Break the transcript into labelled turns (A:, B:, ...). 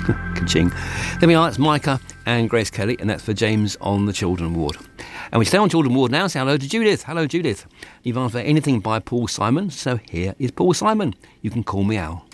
A: Ka-ching. There we are, it's Micah and Grace Kelly, and that's for James on the Children Ward. And we stay on Children Ward now, say hello to Judith. Hello, Judith. You've asked for anything by Paul Simon, so here is Paul Simon. You Can Call Me Al.